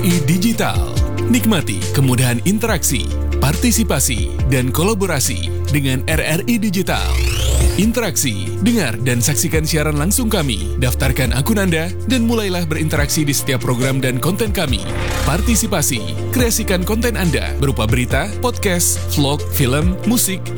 RRI Digital. Nikmati kemudahan interaksi, partisipasi, dan kolaborasi dengan RRI Digital. Interaksi, dengar dan saksikan siaran langsung kami, daftarkan akun Anda, dan mulailah berinteraksi di setiap program dan konten kami. Partisipasi, kreasikan konten Anda berupa berita, podcast, vlog, film, musik,